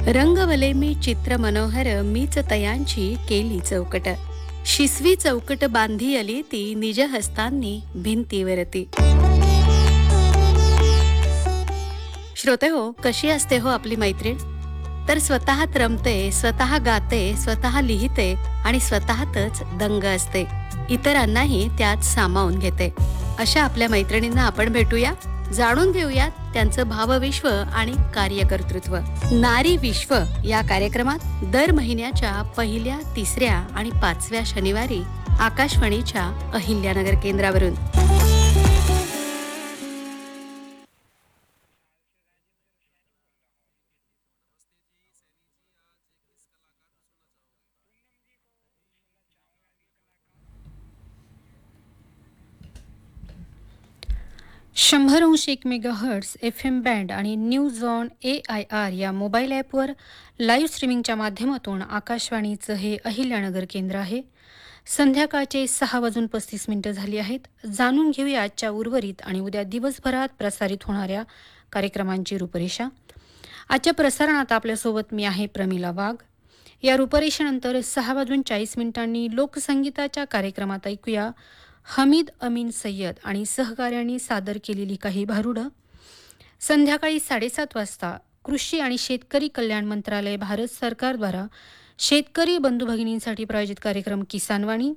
रंगवले मी चित्र मनोहर मीच तयांची केली चौकट. शिसवी चौकट बांधी आली ती निज हस्तांनी भिंतीवरती. श्रोते हो, कशी असते हो आपली मैत्रीण? तर स्वतः रमते, स्वतः गाते, स्वतः लिहिते आणि स्वतःतच दंग असते. इतरांनाही त्यात सामावून घेते. अशा आपल्या मैत्रिणींना आपण भेटूया, जाणून घेऊयात त्यांचं भावविश्व आणि कार्यकर्तृत्व. नारी विश्व या कार्यक्रमात दर महिन्याच्या पहिल्या, तिसऱ्या आणि 5व्या शनिवारी आकाशवाणीच्या अहिल्यानगर केंद्रावरून. शंभर अंश एक मेगाहर्ट्स FM बँड आणि न्यूज ऑन AIR या मोबाईल ॲपवर लाईव्ह स्ट्रीमिंगच्या माध्यमातून आकाशवाणीचं हे अहिल्यानगर केंद्र आहे. संध्याकाळचे 6:35 झाली आहेत. जाणून घेऊया आजच्या उर्वरित आणि उद्या दिवसभरात प्रसारित होणाऱ्या कार्यक्रमांची रूपरेषा. आजच्या प्रसारणात आपल्यासोबत मी आहे प्रमिला वाघ. या रूपरेषेनंतर 6:40 लोकसंगीताच्या कार्यक्रमात ऐकूया हमीद अमीन सय्यद आणि सहकार्याने सादर केलेली काही भारुडं. संध्याकाळी 7:30 वाजता कृषी आणि शेतकरी कल्याण मंत्रालय भारत सरकारद्वारा शेतकरी बंधू भगिनींसाठी प्रायोजित कार्यक्रम किसानवाणी.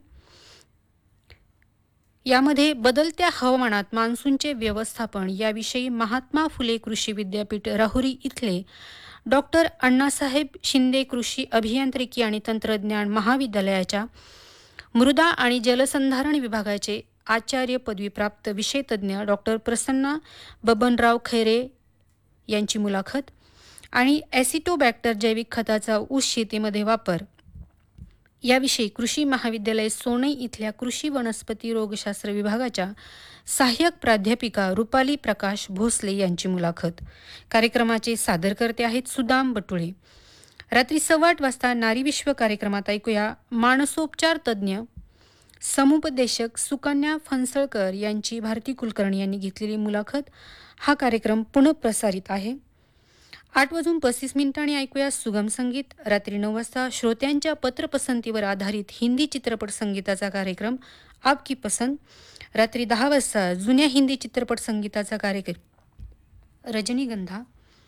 यामध्ये बदलत्या हवामानात मान्सूनचे व्यवस्थापन याविषयी महात्मा फुले कृषी विद्यापीठ राहुरी इथले डॉक्टर अण्णासाहेब शिंदे कृषी अभियांत्रिकी आणि तंत्रज्ञान महाविद्यालयाच्या मृदा आणि जलसंधारण विभागाचे आचार्य पदवीप्राप्त विषयतज्ञ डॉक्टर प्रसन्ना बबनराव खैरे यांची मुलाखत आणि ॲसिटोबॅक्टर जैविक खताचा ऊस शेतीमध्ये वापर याविषयी कृषी महाविद्यालय सोनई इथल्या कृषी वनस्पती रोगशास्त्र विभागाच्या सहाय्यक प्राध्यापिका रुपाली प्रकाश भोसले यांची मुलाखत. कार्यक्रमाचे सादरकर्ते आहेत सुदाम बटुळे. रात्री 8:15 वाजता नारी विश्व कार्यक्रमात ऐकूया मानसोपचार तज्ज्ञ समुपदेशक सुकन्या फणसळकर यांची भारती कुलकर्णी यांनी घेतलेली मुलाखत. हा कार्यक्रम पुनःप्रसारित आहे. 8:35 ऐकूया सुगम संगीत. रात्री 9 वाजता श्रोत्यांच्या पत्रपसंतीवर आधारित हिंदी चित्रपट संगीताचा कार्यक्रम आपकी पसंद. रात्री 10 वाजता जुन्या हिंदी चित्रपट संगीताचा कार्यक्रम रजनीगंधा.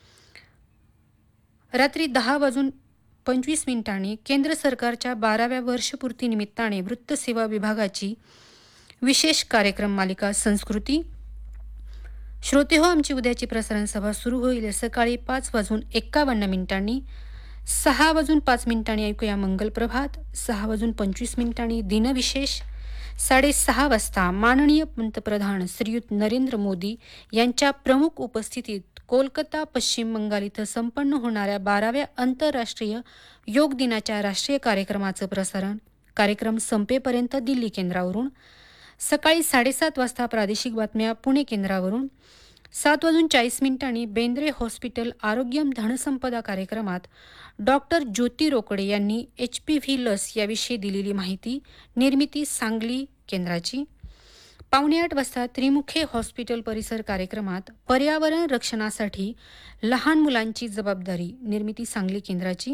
रात्री 10:25 केंद्र सरकारच्या 12व्या वर्षपूर्तीनिमित्ताने वृत्तसेवा विभागाची विशेष कार्यक्रम मालिका संस्कृती. श्रोते हो, आमची उद्याची प्रसारण सभा सुरू होईल सकाळी 5:51. 6:05 ऐकूया मंगल प्रभात. 6:25 दिनविशेष. 6:30 वाजता माननीय पंतप्रधान श्रीयुत नरेंद्र मोदी यांच्या प्रमुख उपस्थितीत कोलकाता पश्चिम बंगाल इथं संपन्न होणाऱ्या 12व्या आंतरराष्ट्रीय योग दिनाच्या राष्ट्रीय कार्यक्रमाचं प्रसारण. कार्यक्रम संपेपर्यंत दिल्ली केंद्रावरून. सकाळी 7:30 वाजता प्रादेशिक बातम्या पुणे केंद्रावरून. 7:40 बेंद्रे हॉस्पिटल आरोग्यम धनसंपदा कार्यक्रमात डॉक्टर ज्योती रोकडे यांनी HPV लस याविषयी दिलेली माहिती. निर्मिती सांगली केंद्राची. 7:45 वाजता त्रिमुखे हॉस्पिटल परिसर कार्यक्रमात पर्यावरण रक्षणासाठी लहान मुलांची जबाबदारी. निर्मिती सांगली केंद्राची.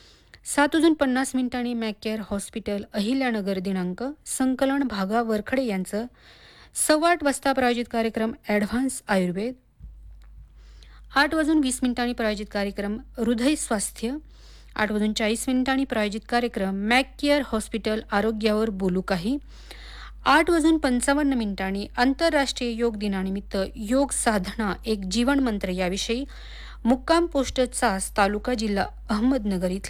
7:50 मॅकेअर हॉस्पिटल अहिल्यानगर दिनांक संकलन भागा वरखडे यांचं. 8:15 वाजता प्रायोजित कार्यक्रम ॲडव्हान्स आयुर्वेद. 8:20 प्रायोजित कार्यक्रम हृदय स्वास्थ्य. 8:40 प्रायोजित कार्यक्रम मॅकेअर हॉस्पिटल आरोग्यावर बोलू काही. 8:55 आंतरराष्ट्रीय योग दिनानिमित्त योग साधना एक जीवन मंत्र याविषयी मुक्काम पोस्ट चास तालुका जिल्हा अहमदनगर इथले